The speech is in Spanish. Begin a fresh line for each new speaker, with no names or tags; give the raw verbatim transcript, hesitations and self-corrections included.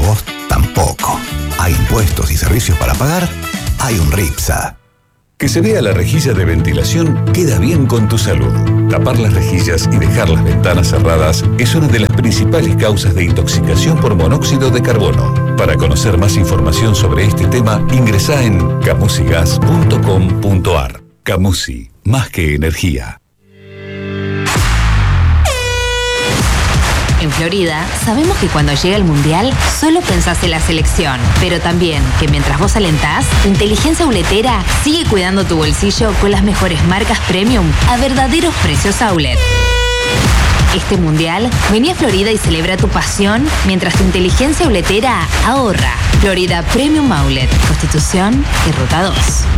vos tampoco. Hay impuestos y servicios para pagar, hay un RIPSA.
Que se vea la rejilla de ventilación queda bien con tu salud. Tapar las rejillas y dejar las ventanas cerradas es una de las principales causas de intoxicación por monóxido de carbono. Para conocer más información sobre este tema, ingresá en camusigas punto com punto ar. Camusi, más que energía.
En Florida, sabemos que cuando llega el Mundial, solo pensás en la selección. Pero también que mientras vos alentás, tu inteligencia uletera sigue cuidando tu bolsillo con las mejores marcas premium a verdaderos precios outlet. Este Mundial, vení a Florida y celebra tu pasión mientras tu inteligencia uletera ahorra. Florida Premium Outlet, Constitución y Ruta dos.